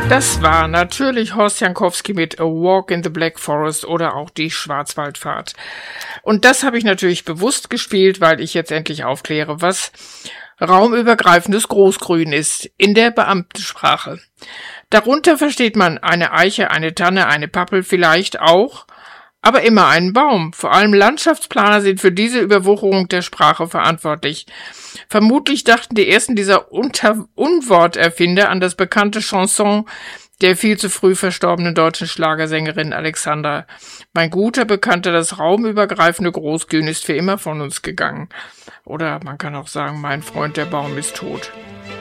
Das war natürlich Horst Jankowski mit A Walk in the Black Forest oder auch die Schwarzwaldfahrt. Und das habe ich natürlich bewusst gespielt, weil ich jetzt endlich aufkläre, was raumübergreifendes Großgrün ist in der Beamtensprache. Darunter versteht man eine Eiche, eine Tanne, eine Pappel vielleicht auch, aber immer einen Baum. Vor allem Landschaftsplaner sind für diese Überwucherung der Sprache verantwortlich. Vermutlich dachten die ersten dieser Unworterfinder an das bekannte Chanson der viel zu früh verstorbenen deutschen Schlagersängerin Alexandra. Mein guter Bekannter, das raumübergreifende Großgrün ist für immer von uns gegangen. Oder man kann auch sagen, mein Freund, der Baum ist tot.